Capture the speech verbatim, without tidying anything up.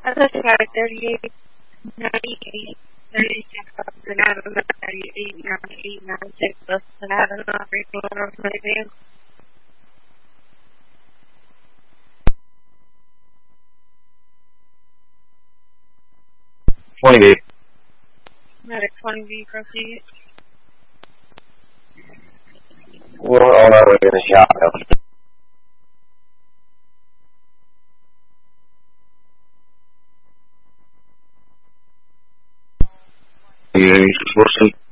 I just got a thirty-eight, ninety-eight, thirty-six, and I don't know, thirty-eight, ninety-eight, ninety-six, and I don't know everything else maybe. twenty B. Medic twenty B, proceed. We're on our way to the shop. Yeah, Wilson.